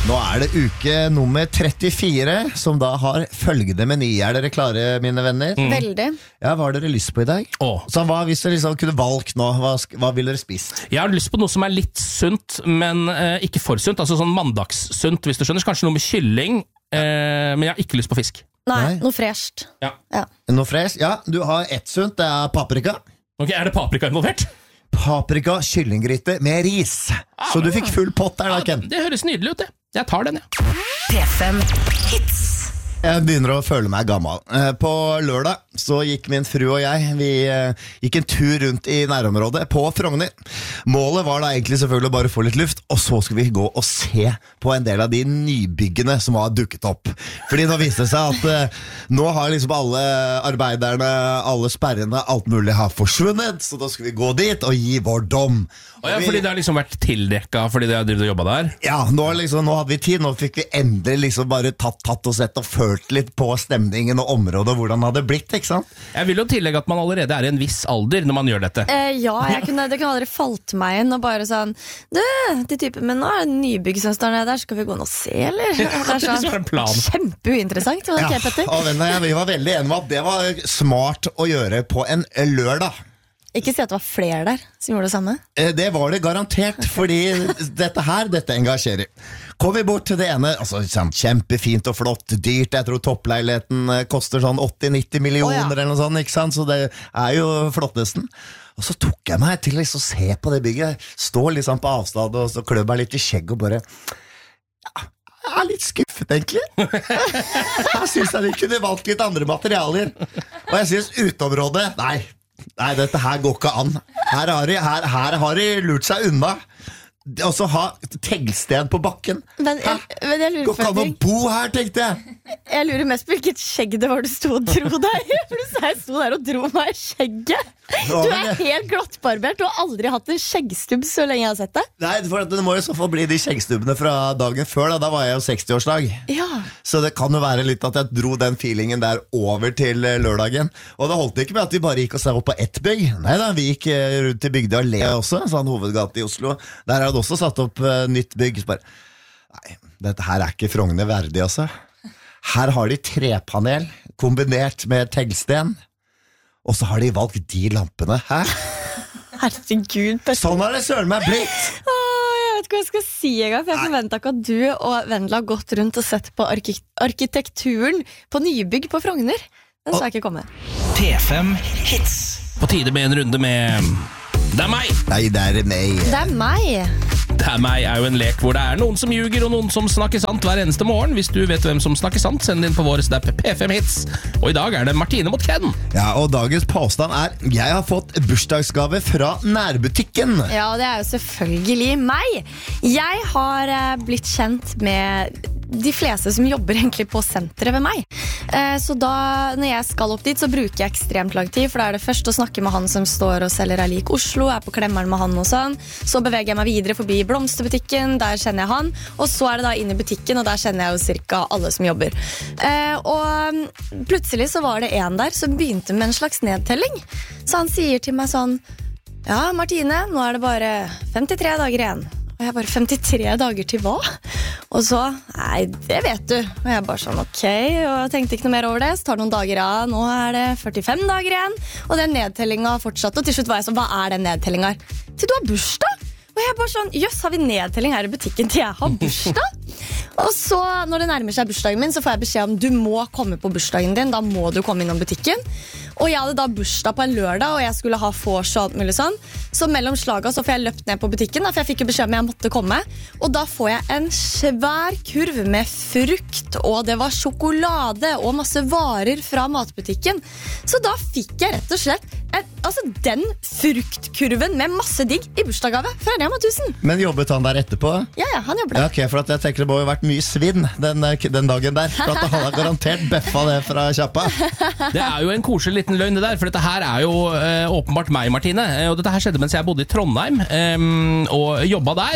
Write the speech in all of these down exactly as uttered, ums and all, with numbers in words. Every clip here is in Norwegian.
Nå er det uke nummer trettifire, som da har følgende meny. Er dere klare, mine venner? Mm. Veldig. Ja, hva har dere lyst på i dag? Åh. Så hva, hvis dere liksom kunne valgt nå, hva, hva vil dere spist? Jeg har lyst på noe som er litt sunt, men eh, ikke for sunt. Altså sånn mandagssunt, hvis du skjønner. Kanskje noe med kylling, eh, men jeg har ikke lyst på fisk. Nei, Nei. noe fresht. Ja. Ja. Noe fresh? Ja, du har ett sunt, det er paprika. Ok, er det paprika involvert? Paprika, kyllinggryte med ris. Ah, Så du ja. fikk full pott der da, Ken. Det høres nydelig ut, det. Jeg tar den, ja. P fem Hits. Jeg begynner å føle meg gammel. Eh, På lørdag så gikk min fru og jeg Vi eh, gikk en tur rundt i nærområdet på Frogner. Målet var da egentlig selvfølgelig bare å få litt luft, og så skulle vi gå og se på en del av de nybyggene som har dukket opp. Fordi nå viste det seg at eh, nå har liksom alle arbeiderne, alle sperrene, alt mulig har forsvunnet, så da skulle vi gå dit og gi vår dom. Og ja, vi- fordi det har liksom vært tildekka fordi de har drevet og jobbet der. Ja, nå, liksom, nå hadde vi tid, nå fikk vi endelig liksom bare tatt, tatt og sett og følt litt på stemningen og området, hvordan det hadde blitt, ikke sant? Jeg vil jo tillegge at man allerede er i en viss alder når man gjør dette. Eh, ja, jeg kunne, det kunne aldri falt meg inn og bare sånn Du, de typen, men nå er det nybygg som står nede der, skal vi gå inn og se, eller? Det er det liksom er en plan. kjempeuinteressant, var det ikke, Petter? og venner, ja, vi var veldig enige om at det var smart å gjøre på en lørdag. Ikke si at det var flere der som gjorde det samme. Eh, Det var det garantert, fordi dette her, dette engasjerer. Kom vi bort til det ene, altså sånn, kjempefint og flott, dyrt, jeg tror toppleiligheten eh, koster sånn åtti til nitti millioner Å, ja. eller noe sånt, ikke sant? Så det er jo flottesten. Og så tok jeg meg til liksom å se på det bygget, stå liksom på avstand og så kløb meg litt i skjegg og bare, ja, jeg er litt skuffet egentlig. Jeg synes jeg de kunne valgt litt andre materialer. Og jeg synes uteområdet, nei, nei, dette her går ikke an. Her har de, her, her har de lurt seg unna. Og så ha teglsten på bakken. Men jeg, men jeg lurer Går ikke an å Petter, bo her, tenkte jeg. jeg lurer mest på hvilket skjegg det var du sto og dro deg. For du sa jeg sto der og dro meg i skjegget. Ja, Du men er det- helt glattbarbert. Du har aldri hatt en skjeggstubb så lenge jeg har sett deg. Nei, for det må jo i så fall bli de skjeggstubbene fra dagen før. Da, da var jeg jo sekstiårsdag. Ja. Så det kan jo være litt at jeg dro den feelingen der over til eh, lørdagen. Og det holdt ikke med at vi bare gikk og så på ett bygg. Nei da, vi gikk eh, rundt i Bygdøy Allé også, en sånn hovedgate i Oslo. Der er det også satt opp eh, nytt bygg. Så bare, nei, dette her er ikke Frogner verdig, altså. Her har de trepanel kombinert med teglsten, og så har de valgt de lampene. Hæ? Herregud, Petter. Sånn har det søren meg blitt! Åh, jeg vet ikke hva jeg skal si engang, for jeg forventet ikke at du og Vendela har gått rundt og sett på arki- arkitekturen på nybygg på Frogner. Den så jeg ikke komme. P fem Hits. På tide med en runde med Det er meg! Nei, det er meg. Det er meg. Det er meg er jo en lek hvor det er noen som ljuger og noen som snakker sant hver eneste morgen. Hvis du vet hvem som snakker sant, send det inn på vår Snap P fem Hits. Og i dag er det Martine mot Ken. Ja, og dagens påstand er: jeg har fått bursdagsgave fra nærbutikken. Ja, og det er jo selvfølgelig meg. Jeg har eh, blitt kjent med de fleste som jobber egentlig på senteret ved meg. Eh, så da, når jeg skal opp dit, så bruker jeg ekstremt lang tid, for da er det først å snakke med han som står og selger ei lik Oslo, er på klemmeren med han og sånn. Så beveger jeg meg videre forbi blomsterbutikken, der kjenner jeg han. Og så er det da inn i butikken, og der kjenner jeg jo cirka alle som jobber. Eh, og plutselig så var det en der som begynte med en slags nedtelling. Så han sier til meg sånn: ja, Martine, nå er det bare femtitre dager igjen. Og jeg bare, femtitre dager til hva? Og så, nei, det vet du. Og jeg bare sånn, ok, og tenkte ikke noe mer over det. Så tar det noen dager av, nå er det førtifem dager igjen. Og den nedtellingen har fortsatt, og til slutt var jeg sånn, hva er den nedtellingen her? Til du har bursdag? Og jeg bare sånn, jøss, har vi nedtelling her i butikken til jeg har bursdag? Og så, når det nærmer seg bursdagen min, så får jeg beskjed om du må komme på bursdagen din, da må du komme innom butikken. Og jeg hadde da bursdag på en lørdag, og jeg skulle ha vors og alt mulig sånn. Så mellom slaga så får jeg løpt ned på butikken, da, for jeg fikk jo beskjed om jeg måtte komme. Og da får jeg en svær kurv med frukt, og det var sjokolade og masse varer fra matbutikken. Så da fikk jeg rett og slett en, altså den fruktkurven med masse digg i bursdagsgave fra Rema tusen. Men jobbet han der etterpå? Ja, ja, han jobber Ja, der. ok, for at jeg tenker det må jo ha vært mye svinn den, den dagen der. For at han har garantert beffa det fra kjappa. Det er jo en koselig liten løgn det der, for dette her er jo eh, åpenbart meg, Martine. Eh, og dette her skjedde mens jeg bodde i Trondheim eh, og jobba der.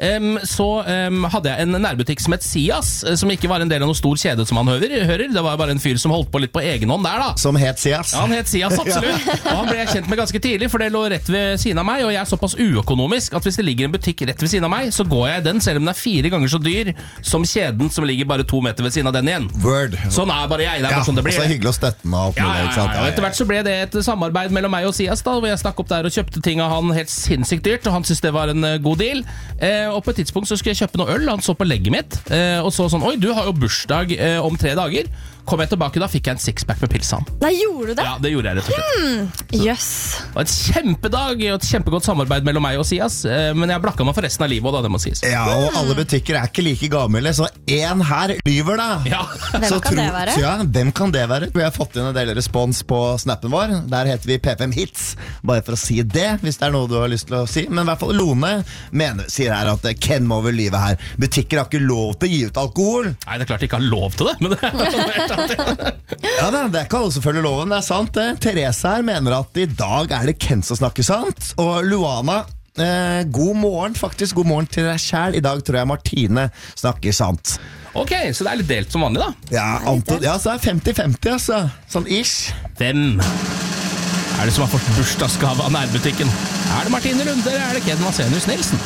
um, så um, hadde jeg en nærbutikk som het Sias, som ikke var en del av noe stor kjede som han hører. hører. Det var bare en fyr som holdt på litt på egen hånd der, da. Som het Sias. Ja, han het Sias, absolutt. Og han ble jeg kjent med ganske tidlig, for det lå rett ved siden av meg, og jeg er såpass uøkonomisk at hvis det ligger en butikk rett ved siden av meg, så går jeg i den, selv om den er fire ganger så dyr som kjeden som ligger bare to meter ved siden av den igjen. Word. Sånn er bare jeg. Det er bare Ja, sånn det blir. og så hyggelig å støtte den opp. Ja, ja, ikke sant? ja, ja. Etter hvert så ble det et samarbeid mellom meg og Sias, da, hvor jeg stakk opp der og kjøpte ting av han helt sinnssykt dyrt, og han syntes det var en uh, god deal. Eh, og på et tidspunkt så skulle jeg kjøpe noe øl, han så på legget mitt, eh, og så sånn, oi, du har jo bursdag eh, om tre dager. Kom jeg tilbake, da fikk jeg en sixpack med pils han. Nei, gjorde du det? Ja, det gjorde jeg rett og slett. Hmm, yes. Det var et kjempedag og et kjempegodt samarbeid mellom meg og Sias, eh, men jeg blakka meg for resten av livet, og da, det må sies. Ja, og alle butikker er ikke like gamle, så en her lyver da. Ja. Hvem Så kan tro- det være? Ja, hvem kan det være? Vi har fått inn en del respons på snappen vår. Der heter vi P fem Hits, bare for å si det, hvis det er noe du har lyst til å si. Men i hvert fall Lone mener, sier her at Ken må vel lyve her. Butikker har ikke lov til å gi ut alkohol. Nei, det er klart jeg ikke har lov til det, men det er noe helt annet. Ja, det, det er ikke alle som følger loven, det er sant det. Therese her mener at i dag er det Ken som snakker sant. Og Luana, eh, god morgen, faktisk god morgen til deg selv. I dag tror jeg Martine snakker sant. Ok, så det er litt delt som vanlig da. Ja, Anton, ja, så er det femti femti, altså. Sånn ish. Hvem er det som har fått bursdagsgave av nærbutikken? Er det Martine Lunde, eller er det Ken Vasenius Nilsen?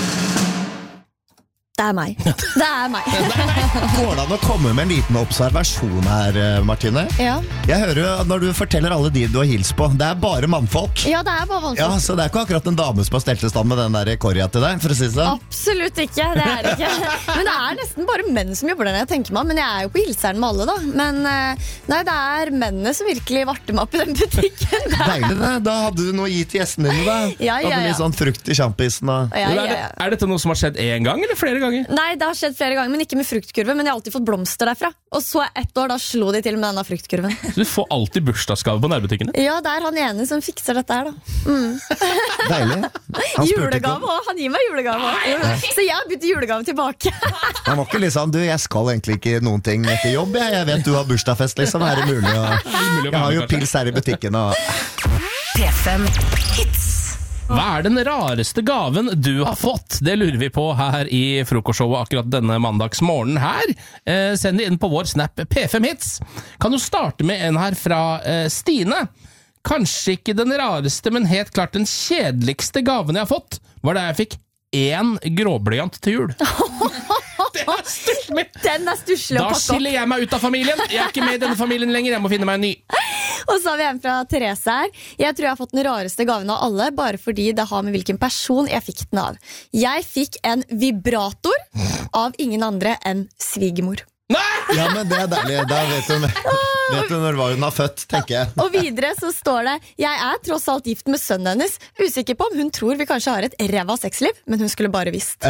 Det er meg. Det er meg. Går det an å komme med en liten observasjon her, Martine? Ja. Jeg hører jo at når du forteller alle de du har hilst på, det er bare mannfolk. Ja, det er bare vanskelig. Ja, så det er ikke akkurat en dame som har stelt i stand med den der korja til deg, for å si det sånn. Absolutt ikke, det er det ikke. Men det er nesten bare menn som jobber der når jeg tenker meg om. Men jeg er jo på hilseren med alle da. Men eh, nei, det er mennene som virkelig varter meg opp i den butikken der. Deilig det, da hadde du noe å gi til gjestene dine da. Ja, ja, Hadde ja. litt sånn frukt i sjampisen og... Ja, Men ja, er, det, ja. er dette noe som har skjedd en gang, eller flere ganger? Nei, det har skjedd flere ganger, men ikke med fruktkurve. Men jeg har alltid fått blomster derfra. Og så ett år, da slo de til med denne fruktkurven. Så du får alltid bursdagsgave på nærbutikkene? Ja, det er han ene som fikser dette her, da. Deilig. Han spurte ikke Julegave om- også, han gir meg julegave også. Så jeg har byttet julegave tilbake. Han var ikke litt sånn, du, jeg skal egentlig ikke noen ting etter jobb, jeg, jeg vet du har bursdagsfest, liksom, er det mulig å... mulig å Jeg har være jo med, kanskje? pils her i butikken og... P fem Hits. Hva er den rareste gaven du har fått? Det lurer vi på her i frokostshowet akkurat denne mandagsmorgen her. Eh, send det inn på vår Snap P fem Hits. Kan du starte med en her fra eh, Stine? Kanskje ikke den rareste, men helt klart den kjedeligste gaven jeg har fått, var da jeg fikk én gråblyant til jul. Det er stusslig! Den er stusslig å Da pakke opp. skiller jeg meg ut av familien. Jeg er ikke med i denne familien lenger, jeg må finne meg en ny. Og så har vi en fra Therese her. Jeg tror jeg har fått den rareste gaven av alle, bare fordi det har med hvilken person jeg fikk den av. Jeg fikk en vibrator av ingen andre enn svigermor. Nei! Ja, men det er deilig, da vet du, vet du når hun har født, tenker jeg. Og videre så står det: jeg er tross alt gift med sønnen hennes. Usikker på om hun tror vi kanskje har et ræva sexliv, men hun skulle bare visst.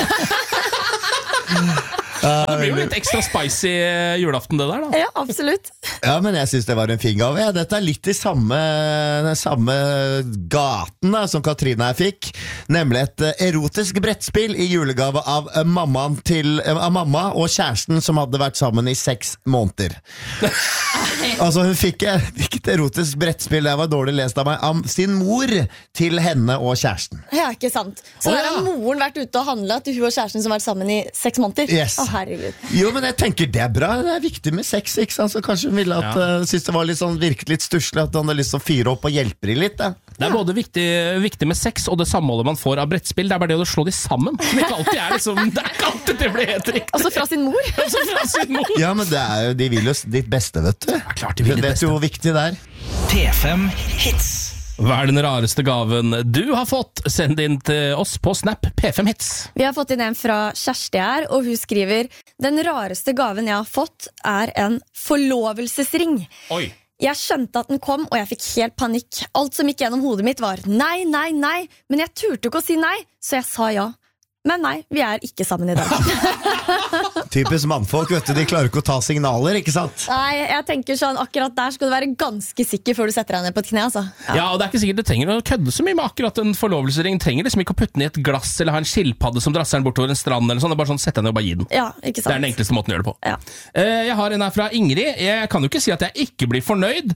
Det blir jo litt ekstra spicy julaften det der da. Ja, absolutt. Ja, men jeg synes det var en fin gave. Ja, dette er litt i samme, samme gaten da, som Katrine her fikk. Nemlig et eh, erotisk brettspill i julegave av, eh, mammaen til, eh, av mamma og kjæresten som hadde vært sammen i seks måneder. Altså hun fikk, eh, fikk et erotisk brettspill, det var dårlig lest av meg, av sin mor til henne og kjæresten. Ja, ikke sant. Så Å, der har ja. moren vært ute og handlet til hun og kjæresten som har vært sammen i seks måneder. Yes. Å, herregud. Jo, men jeg tenker det er bra, det er viktig med sex, ikke sant? Så kanskje hun ville at, Ja. uh, synes det var litt sånn, virket litt stusselig at han hadde lyst til å fyre opp og hjelpe dem litt, da. Det er både viktig, viktig med sex og det samholdet man får av brettspill. Det er bare det å slå de sammen. Det er ikke alltid, er liksom, det er ikke alltid det blir helt riktig. Altså fra sin mor. Altså fra sin mor. Ja, men det er jo, de vil jo s- ditt beste, vet du. Ja, klart de vil ditt vet beste. jo hvor viktig det er. P fem Hits. Hva er den rareste gaven du har fått? Send inn til oss på Snap P fem Hits. Vi har fått inn en fra Kjersti her, og hun skriver: den rareste gaven jeg har fått er en forlovelsesring. Oi. Jeg skjønte at den kom, og jeg fikk helt panikk. Alt som gikk gjennom hodet mitt var nei, nei, nei, men jeg turte ikke å si nei, så jeg sa ja. Men nei, vi er ikke sammen i dag. Typisk mannfolk, vet du, de klarer ikke å ta signaler, ikke sant? Nei, jeg tenker sånn, akkurat der skal du være ganske sikker før du setter deg ned på et kne, altså. Ja, og det er ikke sikkert du trenger å kødde så mye med akkurat en forlovelsesring. Trenger liksom ikke å putte den i et glass eller ha en skilpadde som drasser den bortover en strand eller sånn. Det er bare sånn, sett deg ned og bare gi den. Ja, ikke Det er den sant. enkleste måten å gjøre det på. Ja. Eh, Jeg har en her fra Ingrid. Jeg kan jo ikke si at jeg ikke blir fornøyd,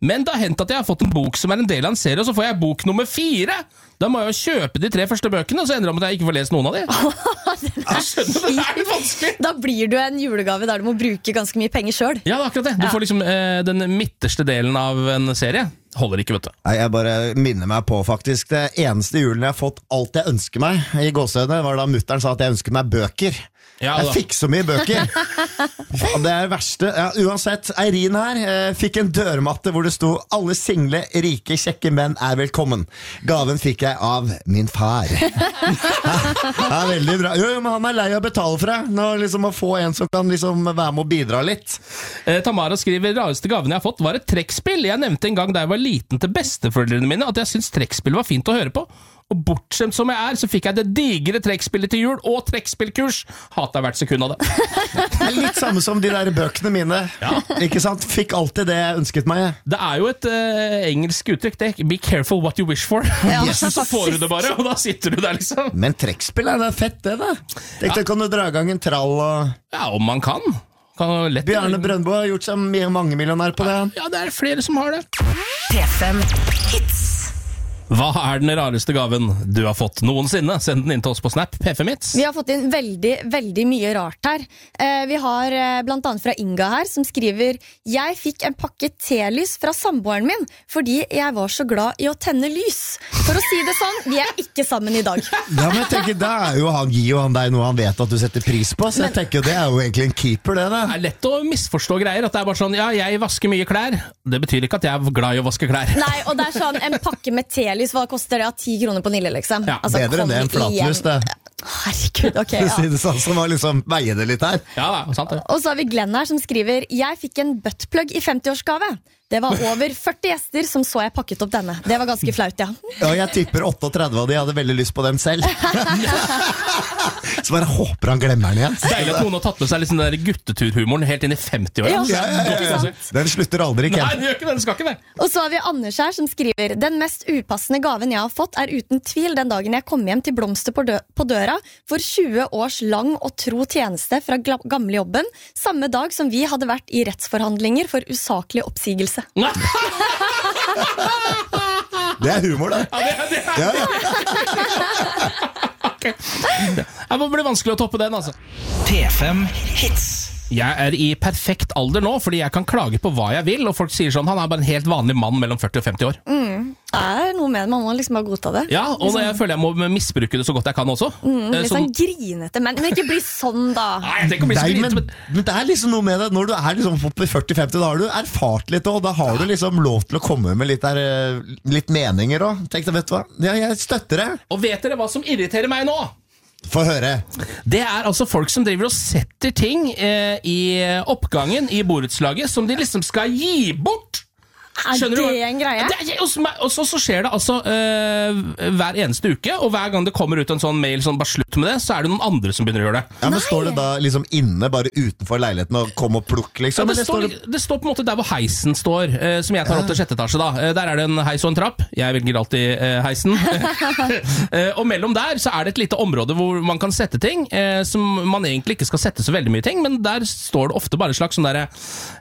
Men det har hendt at jeg har fått en bok som er en del av en serie, og så får jeg bok nummer fire. Da må jeg jo kjøpe de tre første bøkene, og så ender det med at jeg ikke får lest noen av de. Jeg skjønner, det er litt vanskelig. Da blir du en julegave der du må bruke ganske mye penger selv. Ja, det er akkurat det. Du Ja. får liksom eh, den midterste delen av en serie. Holder ikke, vet du. Nei, jeg bare minner meg på faktisk det eneste julen jeg har fått alt jeg ønsker meg i gåsehudene, var da mutteren sa at jeg ønsket meg bøker. Ja, Jeg da. fikk så mye bøker. Faen, det er det verste. Ja, uansett, Eirin her eh, fikk en dørmatte hvor det sto «Alle single, rike, kjekke menn er velkommen». Gaven fikk jeg av min far. Ja, veldig bra. Jo, jo, men han er lei av å betale for det. Nå liksom å få en som kan liksom være med å bidra litt. Eh, Tamara skriver, rareste gaven jeg har fått var et trekkspill. Jeg nevnte en gang da jeg var liten til besteforeldrene mine at jeg syntes trekkspill var fint å høre på. Og bortskjemt som jeg er, så fikk jeg det digre trekkspillet til jul og trekkspillkurs. Hatet hvert sekund av det. Det er litt samme som de der bøkene mine. Ikke sant? Fikk alltid det jeg ønsket meg. Det er jo et eh, engelsk uttrykk, det. Be careful what you wish for. Ja, Yes. Så får du det bare, og da sitter du der liksom. Men trekkspill er det fett, det da. Tenk deg, kan du dra i gang en trall og... Ja, om man kan. kan jo lett... Bjarne Brøndbo har gjort seg mye mange millionær på det. Ja, det er flere som har det. P fem Hits. Hva er den rareste gaven du har fått noensinne? Send den inn til oss på Snap, P fem Hits. Vi har fått inn veldig, veldig mye rart her. Eh, vi har eh, blant annet fra Inga her, som skriver «Jeg fikk en pakke telys fra samboeren min, fordi jeg var så glad i å tenne lys. For å si det sånn, vi er ikke sammen i dag.» Ja, men jeg tenker, da er jo han, gir jo han deg noe han vet at du setter pris på, så jeg tenker jo det er jo egentlig en keeper, det da. Det er lett å misforstå greier, at det er bare sånn, ja, jeg vasker mye klær. Det betyr ikke at jeg er glad i å vaske klær. Nei, og det er sånn, en pakke med telys, hva koster det? ti kroner på Nille, liksom. Ja, bedre enn kom det enn flatlus, igjen. det. Herregud, ok, For å si ja. det sånn, som var liksom veie det litt her. Ja, det er sant det. Og så har vi Glenn her som skriver «Jeg fikk en buttplug i femti-årsgave. Det var over førti gjester som så jeg pakket opp denne. Det var ganske flaut, ja.» Ja, jeg tipper tretti av de hadde veldig lyst på den selv. Så bare håper han glemmer den igjen. Deilig at noen har tatt med seg liksom den der gutteturhumoren helt inn i femti-årene. Ja, Ja, ja, ja, ja. Den slutter aldri, Nei, Ken. det gjør ikke det, det skal ikke det. Og så har vi Anders her som skriver «Den mest upassende gaven jeg har fått er uten tvil den dagen jeg kom hjem til blomster på, dø på døra for tjue års lang og tro tjeneste fra gla- gamle jobben, samme dag som vi hadde vært i rettsforhandlinger for usaklig oppsigelse.» Det er humor, det. Ja, det, det, Ja, ja. okay. Det blir vanskelig å toppe den, altså. P fem Hits. Jeg er i perfekt alder nå, fordi jeg kan klage på hva jeg vil, og folk sier sånn, han er bare en helt vanlig mann mellom førti og femti år. Det er noe med det, man må liksom bare godta det. Ja, og jeg føler jeg må misbruke det så godt jeg kan også. Mm, Eh, litt sånn- sånn grinete, men, men ikke bli sånn da. Nei, jeg tenker å bli så Nei, men, grinete, men... men det er liksom noe med det. Når du er liksom oppe i førti femti, da har du erfart litt, og da har du liksom lov til å komme med litt, der, eh, litt meninger også. Tenk deg, vet du hva? Ja, jeg støtter det. Og vet dere hva som irriterer meg nå? Få høre. Det er altså folk som driver og setter ting eh, i oppgangen i borettslaget som de liksom skal gi bort. Er Skjønner du det hva- en greie? Det er- Og så, og så, så skjer det altså øh, hver eneste uke, og hver gang det kommer ut en sånn mail sånn, bare slutt med det, så er det noen andre som begynner å gjøre det. Ja, men Står det da liksom inne, bare utenfor leiligheten, og kom og plukk, Ja, liksom? det, Eller står, står det står på en måte der hvor heisen står, eh, som jeg tar opp til sjette etasje. Da. Eh, der er det en heis og en trapp. Jeg velger alltid eh, heisen. eh, og mellom der så er det et lite område hvor man kan sette ting, eh, som man egentlig ikke skal sette så veldig mye ting, men der står det ofte bare et slags sånn derre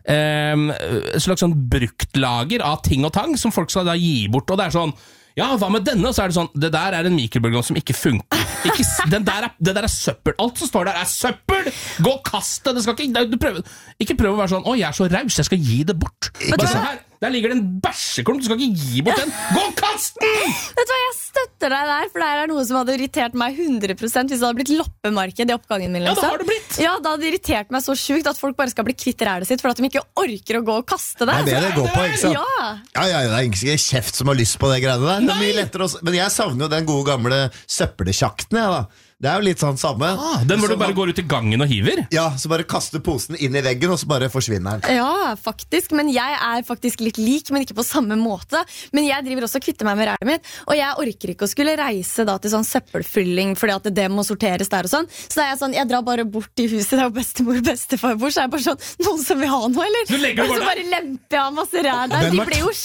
eh, et slags sånn bruktlager av ting og tang som folk skal da gi bort, og det er sånn ja, hva med denne? Og så er det sånn, det der er en mikrobølgeovn som ikke funker. Ikke, s- den der er, det der er søppel. Alt som står der er søppel! Gå og kast det! Det skal ikke, du prøver, ikke prøv å være sånn, å, jeg er så raus, jeg skal gi det bort. Bare se her, der ligger det en bæsjeklump, du skal ikke gi bort den. Gå og kast den! Vet du hva, jeg støtter deg der, for det her er noe som hadde irritert meg hundre prosent hvis det hadde blitt loppemarked i oppgangen min. Ja, Liksom. det har det blitt. Ja, det hadde irritert meg så sjukt at folk bare skal bli kvitt rælet sitt for at de ikke orker å gå og kaste det. det er det det går på, ikke sant? Ja. Ja, ja, det er ingen kjeft som har lyst på det greiene der. Det er mye lettere å, men jeg savner jo den gode gamle søppelsjakten, jeg da. Det er jo litt sånn samme. Ah, den hvor Så du bare man- går ut i gangen og hiver. Ja, så bare kaster posen inn i veggen, og så bare forsvinner den. Ja, faktisk, men jeg er faktisk litt lik, men ikke på samme måte. Men jeg driver også og kvitter meg med rælet mitt, og jeg orker ikke å skulle reise da til sånn søppelfylling, fordi at det må sorteres der og sånn. Så da er jeg sånn, jeg drar bare bort i huset der bestemor og bestefar bor, så er jeg bare sånn, noen som vil ha noe, eller? Du legger det Og så bare bare lemper jeg av masse ræl der, Men de Mart- blir jo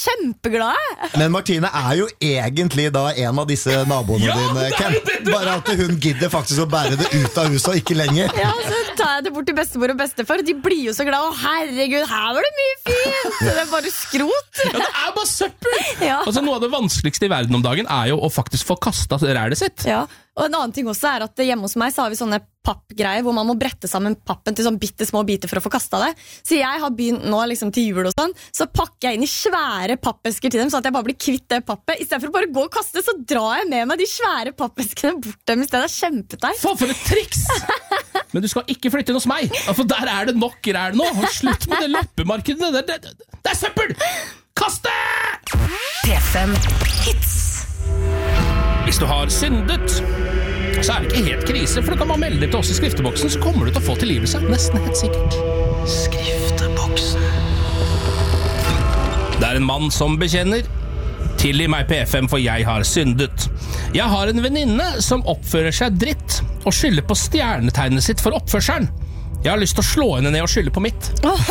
kjempeglade. Men Martine er jo egentlig da en av disse naboene Ja, dine, det er Ken. jo det du Bare at hun gidder gidder faktisk å bære det ut av huset og ikke lenger. Ja, så tar jeg det bort til bestemor og bestefar, og de blir jo så glad. Å herregud, her var det mye fint! Det er bare skrot. Ja, det er bare søppel! Ja. Altså, noe av det vanskeligste i verden om dagen er jo å faktisk få kastet rælet sitt. Ja, og en annen ting også er at hjemme hos meg så har vi sånne pappgreier hvor man må brette sammen pappen til sånn bitte små biter for å få kastet det. Så jeg har begynt nå liksom til jul og sånn, så pakker jeg inn i svære pappesker til dem, sånn at jeg bare blir kvitt det pappet. I stedet for å bare gå og kaste, så drar jeg med meg de svære pappeskene bort dem i stedet. Det er kjempeteit. Faen, for et triks! Men du skal ikke flytte inn hos meg, for der er det nok ræl nå. Slutt med det loppemarkedet. Det, det, det, det er søppel! Kast det! P fem Hits. Hvis du har syndet, så er det ikke helt krise, for du kan bare melde deg til oss i skrifteboksen, så kommer du til å få tilgivelse. Nesten helt sikkert. Skrifteboksen. Det er en mann som bekjenner. Tilgi meg P fem, for jeg har syndet. Jeg har en venninne som oppfører seg dritt og skylder på stjernetegnet sitt for oppførselen. Jeg har lyst til å slå henne ned og skylde på mitt.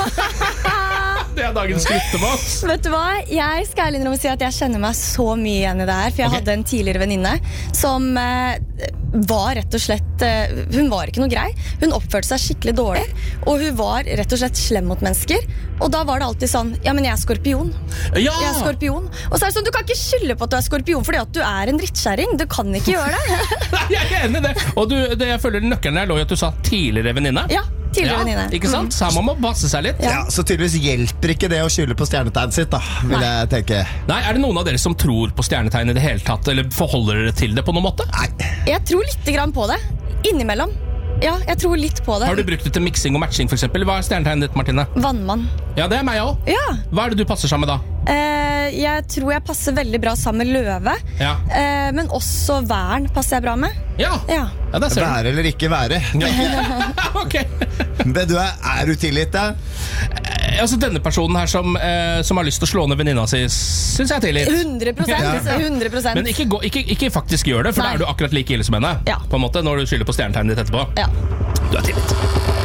Det er dagens skrifteboks. Vet du hva? Jeg skal ærlig innrømme å si at jeg kjenner meg så mye igjen i det her, for jeg Ok. hadde en tidligere venninne som eh, var rett og slett eh, hun var ikke noe grei. Hun oppførte seg skikkelig dårlig, og hun var rett og slett slem mot mennesker. Og da var det alltid sånn, ja, men jeg er skorpion. Ja! Jeg er skorpion. Og så er det sånn, du kan ikke skylde på at du er skorpion fordi at du er en drittkjerring. Du kan ikke gjøre det. Jeg er enig i det. Og du, det jeg føler nøkkelen der lå i at du sa tidligere venninne. Ja, tidligere venninne. Ikke sant? Så her må man passe seg litt. Ja. Ja, Så tydeligvis hjelper ikke det å skylde på stjernetegnet sitt, da, vil Nei. jeg tenke. Nei, er det noen av dere som tror på stjernetegn i det hele tatt, eller forholder dere til det på noen måte? Nei. Jeg tror litt grann på det. Innimellom. Ja, jeg tror litt på det. Har du brukt det til miksing og matching, for eksempel? Hva er stjernetegnet ditt, Martine? Vannmann. Ja, det er meg også. Ja. Hva er det du passer sammen med da? Eh, jeg tror jeg passer veldig bra sammen med løve. Ja. Eh, men også væren passer jeg bra med. Ja, Ja. ja der ser du. Være eller ikke være. Ok. Men du er, er du tilgitt, da? Eh, Altså, denne personen her som, eh, som har lyst til å slå ned venninna si, synes jeg er tilgitt. hundre prosent. hundre prosent. Men ikke, gå, ikke, ikke faktisk gjør det, for Nei. da er du akkurat like ille som henne. Ja. På en måte, når du skylder på stjernetegnet ditt etterpå. Ja. Du er tilgitt.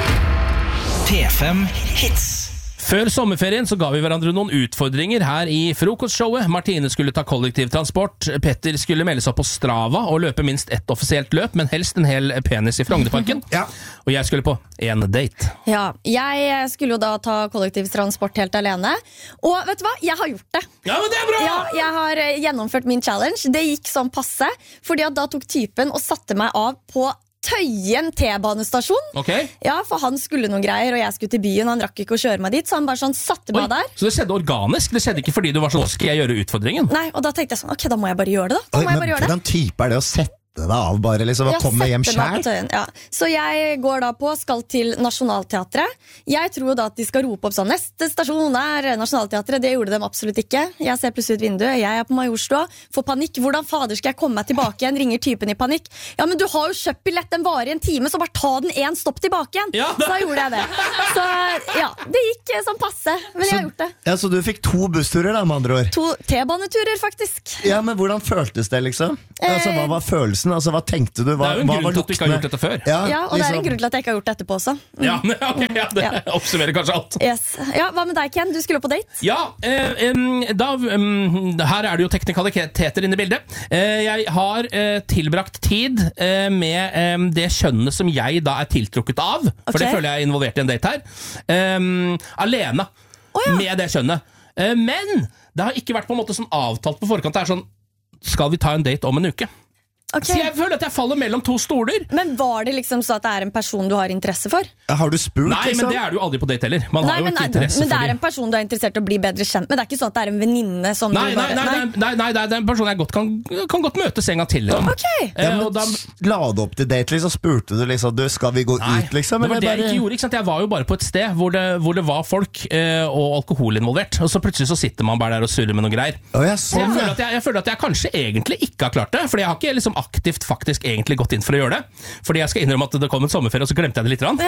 P fem Hits. Før sommerferien så ga vi hverandre noen utfordringer her i frokostshowet. Martine skulle ta kollektivtransport, Petter skulle melde seg på Strava og løpe minst ett offisielt løp, men helst en hel penis i Frognerparken. Ja. Og jeg skulle på en date. ja. Jeg skulle jo da ta kollektivtransport helt alene. Og vet du hva? Jeg har gjort det. Ja, men det er bra! Ja, jeg har eh, gjennomført min challenge. Det gikk sånn passe, fordi at da tok typen og satte meg av på Tøyen T-banestasjon. Ok. Ja, for han skulle noen greier, og jeg skulle til byen. Han rakk ikke å kjøre meg dit, så han bare sånn satte Oi, meg der. så det skjedde organisk? Det skjedde ikke fordi du var sånn, skal jeg gjøre utfordringen? Nei, og da tenkte jeg sånn, ok, da må jeg bare gjøre det da. Da Oi, må jeg men bare gjøre det. hvordan type er det å sette deg av, bare liksom, og Ja, komme hjem sette meg på selv? Tøyen, ja. Så jeg går da på, skal til Nationaltheatret. Jeg tror da at de skal rope opp sånn, neste stasjon er Nationaltheatret. Det gjorde de absolutt ikke. Jeg ser plutselig ut vinduet, jeg er på Majorstua, får panikk. Hvordan fader skal jeg komme meg tilbake igjen? Ringer typen i panikk. Ja, men du har jo kjøpt billett, den varer i en time, så bare ta den en stopp tilbake igjen. Ja. Så da gjorde jeg det. Så ja, det gikk eh, sånn passe, men jeg har gjort det. Ja, Så du fikk to bussturer, da, med andre ord? To T-baneturer, faktisk. Ja, men hvordan føltes det, liksom? Altså, Hva var følelsen? Altså, Hva tenkte du? Hva, Det er jo en hva grunn var til at du ikke har luktene? gjort dette før. Ja, Ja, og det er en liksom. grunn til at jeg ikke har gjort det etterpå også. Ja, ok, ja, det Ja. oppsummerer kanskje alt. Yes. Ja, hva med deg, Ken? Du skulle på date? Ja, eh, em, da, em, her er det jo teknikaliteter inne i bildet. Eh, jeg har eh, tilbrakt tid eh, med em, det kjønnet som jeg da er tiltrukket av, for Ok. det føler jeg er involvert i en date her, Em, alene ja. med det kjønnet. Eh, men det har ikke vært på en måte sånn avtalt på forkant. Det er sånn, skal vi ta en date om en uke? Ok. Så jeg føler at jeg faller mellom to stoler. Men var det liksom så at det er en person du har interesse for? Har du spurt, Nei, liksom? men det er du jo aldri på date heller. Man Nei, har jo men, ikke nei, interesse men det for er de. en person du er interessert i å bli bedre kjent med. Det er ikke sånn at det er en venninne som Nei, du nei, bare nei, nei, nei, nei, nei, det er en person jeg godt kan, kan godt møtes en gang til. Liksom. Ok. Ja, Eh, men og da, La du opp til date, liksom? Spurte du liksom du, Skal vi gå nei, ut, liksom? det var eller det jeg bare- ikke gjorde. Ikke sant? Jeg var jo bare på et sted hvor det, hvor det var folk eh, og alkohol involvert. Og så plutselig så sitter man bare der og surrer med noe greier. Å, ja, Så jeg, sånn, føler ja. at jeg, jeg føler at jeg kanskje egentlig ikke har klart det. Fordi jeg har ikke liksom aktivt faktisk egentlig gått inn for å gjøre det. Fordi jeg skal innrømme at det kom en sommerferie, og så glemte jeg det litt. Grann.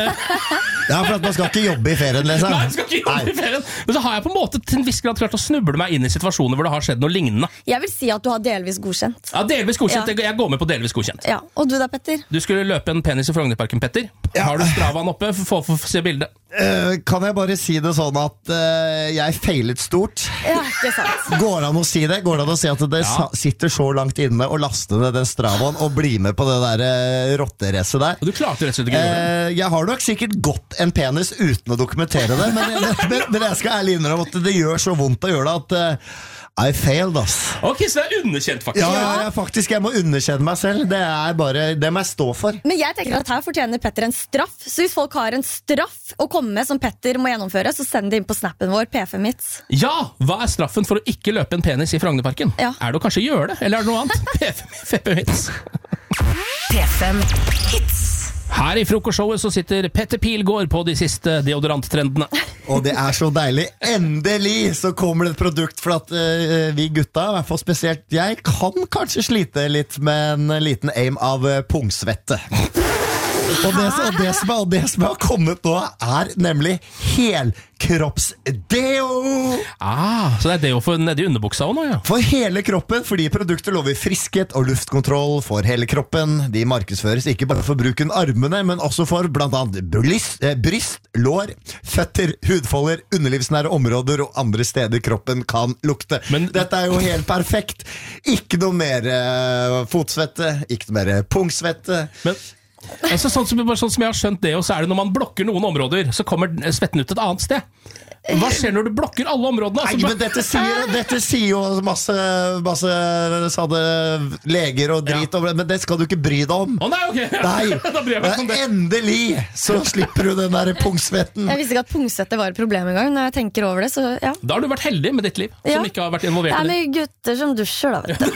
Ja, for at man skal ikke jobbe i ferien, liksom. Nei, jeg skal ikke jobbe Nei. i ferien. Men så har jeg på en måte til en viss grad klart å snuble meg inn i situasjoner hvor det har skjedd noe lignende. Jeg vil si at du har delvis godkjent. Ja, delvis godkjent. Ja. Jeg går med på delvis godkjent. Ja. Og du da, Petter? Du skulle løpe en penis i Frognerparken, Petter. Har du Stravaen oppe? Få få se bildet. Eh, kan jeg bare si det sånn at eh, jeg feilet stort? Ja, ikke sant. Går det an å si det? Går det an å si at det Ja. sa- sitter så langt inne og laste ned den Stravaen og bli med på det der uh, rotteracet der? Og du klarte rett og slett ikke å gjøre det. Eh, jeg har nok sikkert gått en penis uten å dokumentere det, men, men, men jeg skal ærlig innrømme at det gjør så vondt å gjøre det at eh, I failed, ass. Ok, så det er underkjent, faktisk. Ja, ja, ja, faktisk, jeg må underkjenne meg selv. Det er bare, det må jeg stå for. Men jeg tenker at her fortjener Petter en straff. Så hvis folk har en straff å komme med som Petter må gjennomføre, så send det inn på snappen vår, P fem Hits. Ja, hva er straffen for å ikke løpe en penis i Frognerparken? Ja. Er det å kanskje gjøre det, eller er det noe annet? P fem Hits. P fem Hits. Her i frokostshowet så sitter Petter Pilgaard på de siste deodoranttrendene. Og det er så deilig. Endelig så kommer det et produkt, for at eh, vi gutta, i hvert fall spesielt jeg, kan kanskje slite litt med en liten aim av eh, pungsvette. Og det, som- og, det som er, og det som har kommet nå, er nemlig helkroppsdeo! Ah, så det er det å få nedi underbuksa også nå, ja. For hele kroppen, fordi produkter lover friskhet og luftkontroll for hele kroppen. De markedsføres ikke bare for bruken armene, men også for blant annet bryst, eh, bryst, lår, føtter, hudfolder, underlivsnære områder og andre steder kroppen kan lukte. Men- Dette er jo helt perfekt. Ikke noe mer eh, fotsvette, ikke noe mer pungsvette. Men altså, sånn, som, bare sånn som jeg har skjønt det, og så er det når man blokker noen områder, så kommer svetten ut et annet sted. Hva skjer når du blokker alle områdene? Nei, Altså, men dette sier, dette sier jo masse, masse sa det, leger og drit, Ja. over det, men det skal du ikke bry deg om. Å nei, ok. Nei, Da bryr jeg meg ikke om det. endelig så slipper du den der pungsvetten. Jeg visste ikke at pungsvette var et problem engang. Når jeg tenker over det, så ja. Da har du vært heldig med ditt liv, Ja. som ikke har vært Det involvert er i det. mye gutter som dusjer, da, vet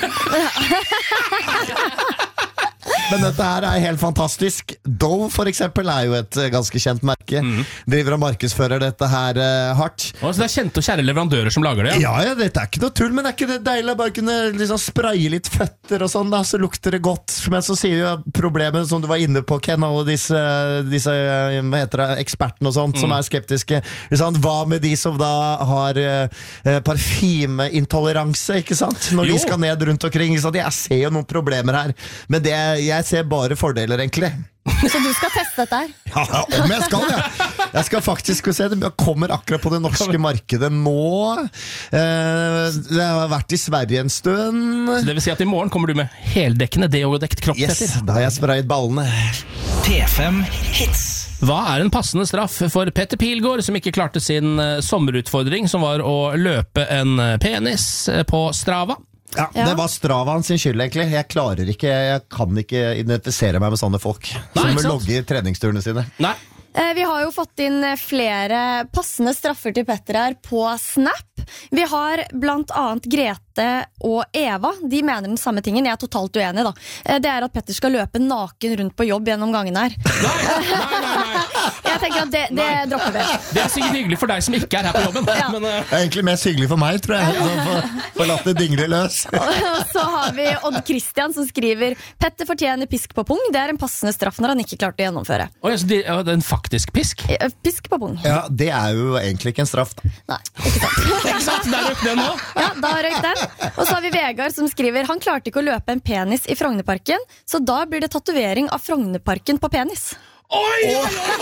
du. Men dette her er helt fantastisk. Dove for eksempel er jo et eh, ganske kjent merke. Driver og markedsfører dette her eh, hardt. Å, så det er kjente og kjære leverandører som lager det, ja? Ja, ja, dette er ikke noe tull, men det er ikke det deilig å bare kunne liksom spraye litt føtter og sånn, da, så lukter det godt. Men så sier jo problemet, som du var inne på, Ken, alle disse, disse hva heter det, ekspertene og sånt, som er skeptiske. Ikke sant? Hva med de som da har eh, parfymeintoleranse, ikke sant? Når Jo. de skal ned rundt omkring, ikke sant? Jeg ser jo noen problemer her, men det, jeg ser bare fordeler, egentlig. Så du skal teste dette her. Ja, om jeg skal, ja. Jeg skal faktisk se det. Jeg kommer akkurat på det norske markedet nå. Eh, Det har vært i Sverige en stund. Så det vil si at i morgen kommer du med heldekkende deodekt kropp, Yes, Petter. da har jeg sprayet ballene. P fem Hits. Hva er en passende straff for Petter Pilgaard, som ikke klarte sin eh, sommerutfordring, som var å løpe en eh, penis eh, på Strava? Ja, Ja. Det var Stravaen sin skyld, egentlig. Jeg klarer ikke, jeg kan ikke identifisere meg med sånne folk Nei, som ikke sant? logger treningsturene sine. Nei. Eh, Vi har jo fått inn flere passende straffer til Petter her på Snap. Vi har blant annet Grete og Eva. De mener den samme tingen. Jeg er totalt uenig, da. Eh, Det er at Petter skal løpe naken rundt på jobb gjennom gangen her. Nei, nei, nei, nei. Jeg tenker at det, det dropper vi. Det er sikkert hyggelig for deg som ikke er her på jobben. Ja. Men eh, Det er egentlig mest hyggelig for meg, tror jeg. Så få- Få latt det dingle løs. Og så har vi Odd Christian som skriver Petter fortjener pisk på pung. Det er en passende straff når han ikke klarte å gjennomføre. Oi, så de, ja, det er en faktisk pisk? Eh, Pisk på pung. Ja, Det er jo egentlig ikke en straff, da. Nei, ikke sant. Ikke sant? Der røk den nå. Ja, da røyk den. Og så har vi Vegard som skriver han klarte ikke å løpe en penis i Frognerparken, så da blir det tatovering av Frognerparken på penis. Oi!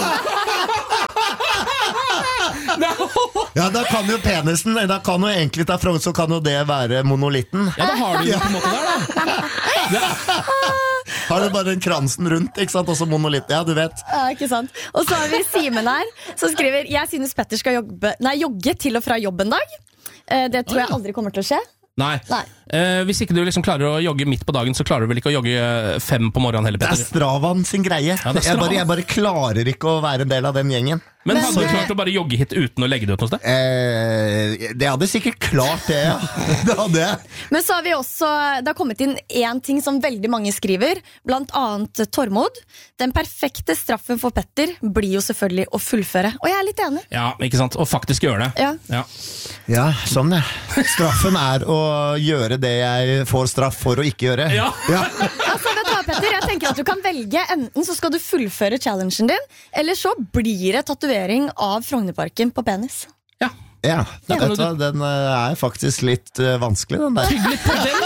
Ja, da kan jo penisen, da kan jo egentlig ta front, så kan jo det være monolitten. Ja, da har du det på en måte der, da. Har du bare den kransen rundt, ikke sant? Også monolitt, ja, du vet. Ja, ikke sant. Og så har vi Simen her som skriver jeg synes Petter skal jogge, nei, jogge til og fra jobb en dag. Eh, Det tror jeg aldri kommer til å skje. Nei. Nei. Eh, hvis ikke du liksom klarer å jogge midt på dagen, så klarer du vel ikke å jogge fem på morgenen heller, Det er Petter? Stravaen sin greie. Ja, det er jeg, bare, Strava. jeg bare klarer ikke å være en del av den gjengen. Men Men- hadde du klart å bare jogge hit uten å legge det ut hos deg? Eh, det hadde sikkert klart det, ja. Det hadde jeg. Men så har vi også, det har kommet inn én ting som veldig mange skriver, blant annet Tormod. Den perfekte straffen for Petter blir jo selvfølgelig å fullføre. Og jeg er litt enig. Ja, ikke sant? Og faktisk gjøre det. Ja. Ja. Ja, sånn ja. Straffen er å gjøre det jeg får straff for å ikke gjøre. Ja. Ja. Altså, vet du hva, Petter? Jeg tenker at du kan velge. Enten så skal du fullføre challengen din, eller så blir det tatovering av Frognerparken på penis. Ja. Ja, Da vet kan du du- hva, den eh, er faktisk litt eh, vanskelig, den der. Tygg litt på den,